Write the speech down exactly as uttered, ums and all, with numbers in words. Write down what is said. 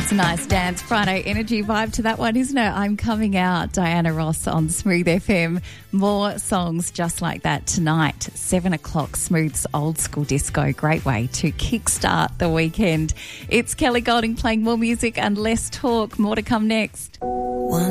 That's a nice Dance Friday energy vibe to that one, isn't it? I'm Coming Out, Diana Ross on Smooth F M. More songs just like that tonight. Seven o'clock, Smooth's Old School Disco. Great way to kickstart the weekend. It's Kelly Golding playing more music and less talk. More to come next. One